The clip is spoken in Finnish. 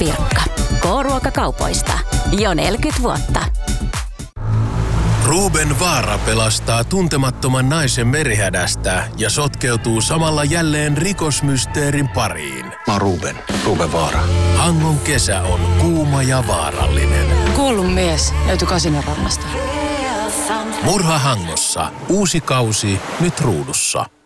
Sirkka. K-ruokakaupoista. Jo 40 vuotta. Ruben Vaara pelastaa tuntemattoman naisen merihädästä ja sotkeutuu samalla jälleen rikosmysteerin pariin. Mä oon Ruben Vaara. Hangon kesä on kuuma ja vaarallinen. Kuollut mies löytyi Kasinorannasta. Murha Hangossa. Uusi kausi nyt ruudussa.